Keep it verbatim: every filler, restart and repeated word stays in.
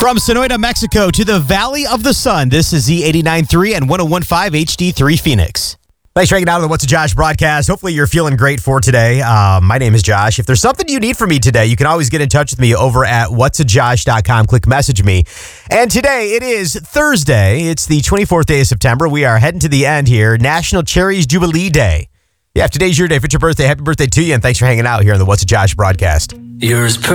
From Sonoita, Mexico to the Valley of the Sun, this is Z eighty-nine point three and one oh one point five H D three Phoenix. Thanks for hanging out on the What's a Josh broadcast. Hopefully you're feeling great for today. Uh, my name is Josh. If there's something you need from me today, you can always get in touch with me over at whats a josh dot com. Click message me. And today it is Thursday. It's the twenty-fourth day of September. We are heading to the end here. National Cherries Jubilee Day. Yeah, if today's your day, if it's your birthday, happy birthday to you, and thanks for hanging out here on the What's a Josh broadcast. Yours per-